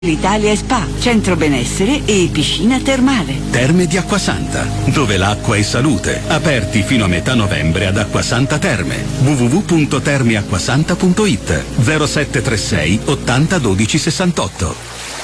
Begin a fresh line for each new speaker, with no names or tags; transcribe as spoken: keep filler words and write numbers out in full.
L'Italia Spa, centro benessere e piscina termale.
Terme di Acquasanta, dove l'acqua è salute. Aperti fino a metà novembre ad Acquasanta Terme. w w w punto termiacquasanta punto it zero sette tre sei ottanta dodici sessantotto.